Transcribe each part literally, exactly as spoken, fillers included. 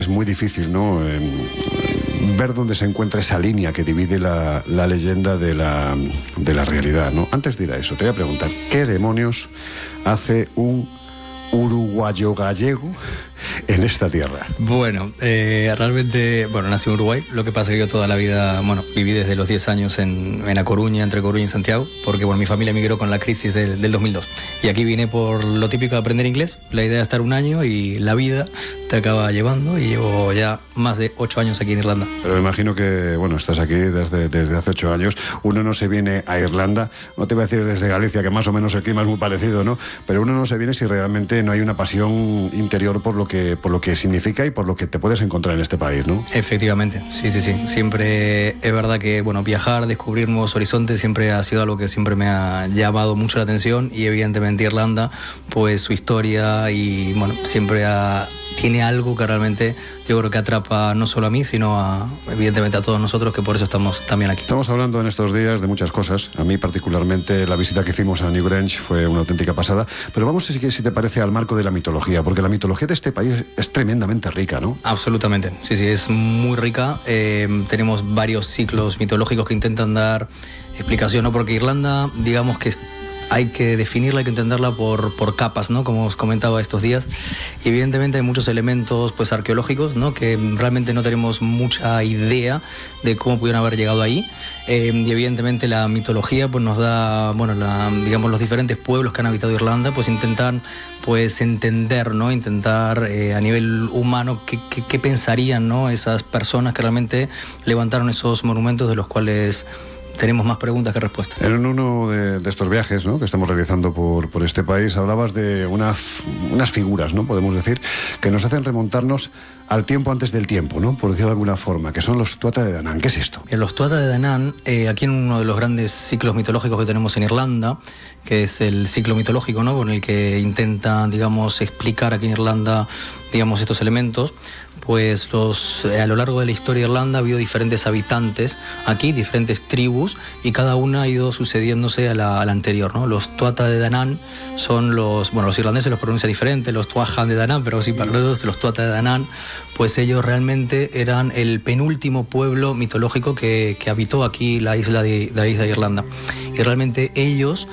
Es muy difícil, ¿no? Eh, ver dónde se encuentra esa línea que divide la, la leyenda de la, de la realidad, ¿no? Antes de ir a eso, te voy a preguntar, ¿qué demonios hace un uruguayo gallego en esta tierra? Bueno, eh, realmente, bueno, nací en Uruguay, lo que pasa es que yo toda la vida, bueno, viví desde los diez años en, en A Coruña, entre Coruña y Santiago, porque, bueno, mi familia migró con la crisis del, del dos mil dos, y aquí vine por lo típico de aprender inglés, la idea de estar un año y la vida te acaba llevando, y llevo ya más de ocho años aquí en Irlanda. Pero me imagino que, bueno, estás aquí desde, desde hace ocho años, uno no se viene a Irlanda, no te voy a decir desde Galicia, que más o menos el clima es muy parecido, ¿no? Pero uno no se viene si realmente no hay una pasión interior por lo que, por lo que significa y por lo que te puedes encontrar en este país, ¿no? Efectivamente, sí, sí, sí. Siempre es verdad que, bueno, viajar, descubrir nuevos horizontes siempre ha sido algo que siempre me ha llamado mucho la atención, y evidentemente Irlanda, pues su historia y, bueno, siempre ha, tiene algo que realmente yo creo que atrapa no solo a mí, sino a, evidentemente a todos nosotros, que por eso estamos también aquí. Estamos hablando en estos días de muchas cosas. A mí particularmente la visita que hicimos a Newgrange fue una auténtica pasada, pero vamos, si, si te parece, al marco de la mitología, porque la mitología de este país es tremendamente rica, ¿no? Absolutamente, sí, sí, es muy rica. Eh, tenemos varios ciclos mitológicos que intentan dar explicación, ¿no? Porque Irlanda, digamos que hay que definirla, hay que entenderla por, por capas, ¿no? Como os comentaba estos días. Y evidentemente hay muchos elementos, pues, arqueológicos, ¿no? Que realmente no tenemos mucha idea de cómo pudieron haber llegado ahí. Eh, y evidentemente la mitología, pues, nos da, bueno, la, digamos, los diferentes pueblos que han habitado Irlanda, pues intentan, pues, entender, ¿no? Intentar eh, a nivel humano qué, qué, qué pensarían, ¿no? Esas personas que realmente levantaron esos monumentos, de los cuales tenemos más preguntas que respuestas. En uno de, de estos viajes, ¿no?, que estamos realizando por, por este país, hablabas de una, unas figuras, ¿no?, podemos decir, que nos hacen remontarnos al tiempo antes del tiempo, ¿no?, por decirlo de alguna forma, que son los Tuatha de Danann. ¿Qué es esto? En los Tuatha de Danann, eh, aquí en uno de los grandes ciclos mitológicos que tenemos en Irlanda, que es el ciclo mitológico, ¿no?, con el que intenta, digamos, explicar aquí en Irlanda, digamos, estos elementos, pues los, a lo largo de la historia de Irlanda ha habido diferentes habitantes aquí, diferentes tribus, y cada una ha ido sucediéndose a la, a la anterior, ¿no? Los Tuatha de Danann son los, bueno, los irlandeses los pronuncian diferente, los Tuatha de Danann, pero sí, para los, los Tuatha de Danann, pues ellos realmente eran el penúltimo pueblo mitológico que, que habitó aquí la isla de, la isla de Irlanda. Y realmente ellos,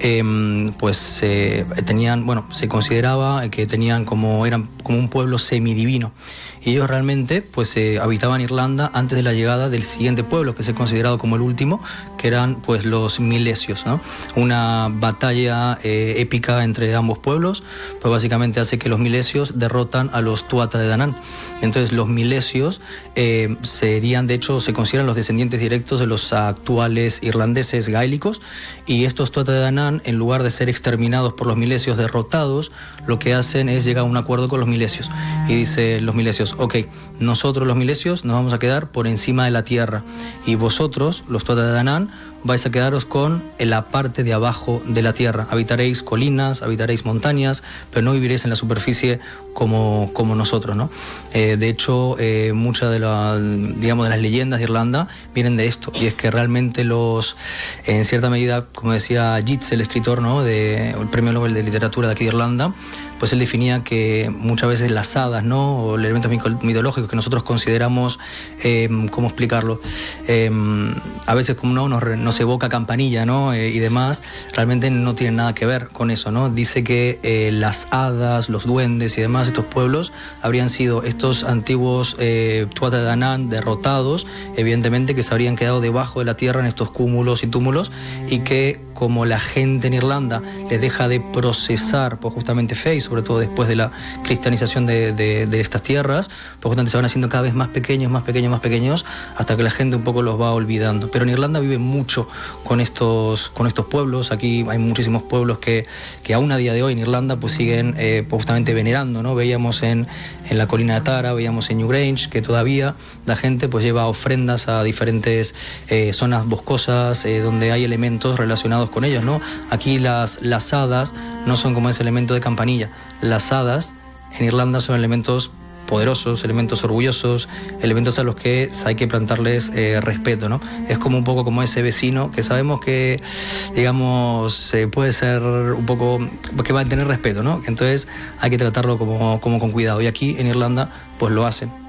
eh, pues eh, tenían, bueno, se consideraba que tenían como, eran como un pueblo semidivino. Y ellos realmente, pues, eh, habitaban Irlanda antes de la llegada del siguiente pueblo, que se ha considerado como el último, que eran, pues, los milesios, ¿no? Una batalla eh, épica entre ambos pueblos, pues básicamente hace que los milesios derrotan a los Tuatha de Danann. Entonces los milesios eh, serían, de hecho, se consideran los descendientes directos de los actuales irlandeses gaélicos, y estos Tuatha de Danann, en lugar de ser exterminados por los milesios, derrotados, lo que hacen es llegar a un acuerdo con los milesios, y dice los milesios: ok, nosotros los milesios nos vamos a quedar por encima de la tierra, y vosotros, los Tuatha de Danann, vais a quedaros con la parte de abajo de la tierra. Habitaréis colinas, habitaréis montañas, pero no viviréis en la superficie como, como nosotros, ¿no? Eh, de hecho, eh, muchas de, la, digamos, de las leyendas de Irlanda vienen de esto, y es que realmente los, en cierta medida, como decía Yeats, el escritor, ¿no?, de, el premio Nobel de literatura de aquí de Irlanda, pues él definía que muchas veces las hadas, ¿no?, o elementos mitológicos que nosotros consideramos, eh, ¿cómo explicarlo? Eh, a veces como no nos, nos evoca Campanilla, ¿no?, eh, y demás, realmente no tienen nada que ver con eso, ¿no? Dice que eh, las hadas, los duendes y demás, estos pueblos habrían sido estos antiguos eh, Tuatha de Danann derrotados, evidentemente, que se habrían quedado debajo de la tierra en estos cúmulos y túmulos, y que como la gente en Irlanda les deja de procesar, pues justamente fe, y sobre todo después de la cristianización de, de, de estas tierras, pues justamente se van haciendo cada vez más pequeños, más pequeños, más pequeños, hasta que la gente un poco los va olvidando. Pero en Irlanda vive mucho con estos, con estos pueblos. Aquí hay muchísimos pueblos que, que aún a día de hoy en Irlanda pues siguen eh, pues justamente venerando, ¿no? Veíamos en, en la colina de Tara, veíamos en Newgrange, que todavía la gente pues lleva ofrendas a diferentes eh, zonas boscosas eh, donde hay elementos relacionados con ellos, ¿no? Aquí las, las hadas no son como ese elemento de campanilla. Las hadas en Irlanda son elementos poderosos, elementos orgullosos, elementos a los que hay que plantarles eh, respeto, ¿no? Es como un poco como ese vecino que sabemos que, digamos, eh, puede ser un poco, que va a tener respeto, ¿no? Entonces hay que tratarlo como, como con cuidado. Y aquí en Irlanda pues lo hacen.